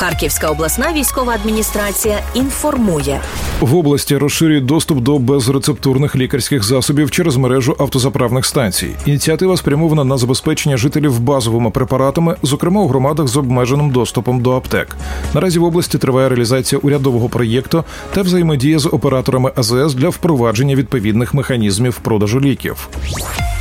Харківська обласна військова адміністрація інформує. В області розширюють доступ до безрецептурних лікарських засобів через мережу автозаправних станцій. Ініціатива спрямована на забезпечення жителів базовими препаратами, зокрема у громадах з обмеженим доступом до аптек. Наразі в області триває реалізація урядового проєкту та взаємодія з операторами АЗС для впровадження відповідних механізмів продажу ліків.